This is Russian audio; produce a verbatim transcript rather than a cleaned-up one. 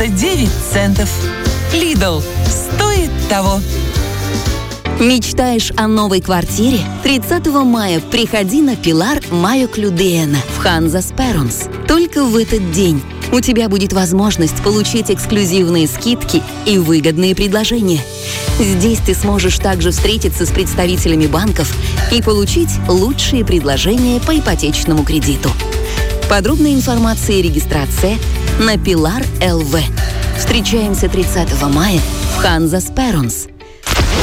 девять центов. Lidl. Стоит того. Мечтаешь о новой квартире? тридцатого мая приходи на Пилар Майо Клюдеена в Ханза Сперонс. Только в этот день у тебя будет возможность получить эксклюзивные скидки и выгодные предложения. Здесь ты сможешь также встретиться с представителями банков и получить лучшие предложения по ипотечному кредиту. Подробная информация и регистрация на Пилар эл ви. Встречаемся тридцатого мая в Ханза Сперонс.